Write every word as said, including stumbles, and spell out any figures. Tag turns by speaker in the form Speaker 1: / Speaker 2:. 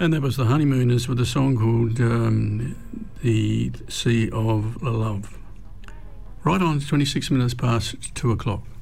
Speaker 1: And that was the Honeymooners with a song called um, The Sea of Love. Right on, twenty-six minutes past two o'clock.